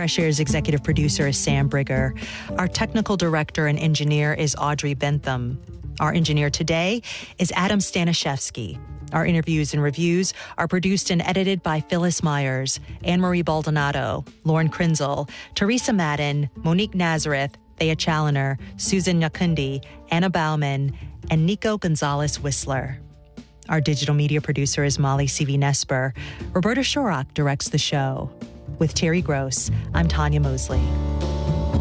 Fresh Air's executive producer is Sam Brigger. Our technical director and engineer is Audrey Bentham. Our engineer today is Adam Staniszewski. Our interviews and reviews are produced and edited by Phyllis Myers, Anne-Marie Baldonado, Lauren Krenzel, Teresa Madden, Monique Nazareth, Thea Challoner, Susan Nyakundi, Anna Bauman, and Nico Gonzalez-Whistler. Our digital media producer is Molly C.V. Roberta Shorrock directs the show. With Terry Gross, I'm Tanya Mosley.